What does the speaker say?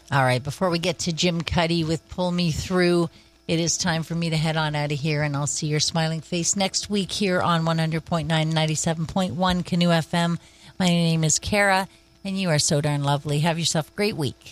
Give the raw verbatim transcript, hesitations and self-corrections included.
All right, before we get to Jim Cuddy with Pull Me Through, it is time for me to head on out of here, and I'll see your smiling face next week here on one hundred point nine, ninety-seven point one Canoe F M. My name is Kara, and you are so darn lovely. Have yourself a great week.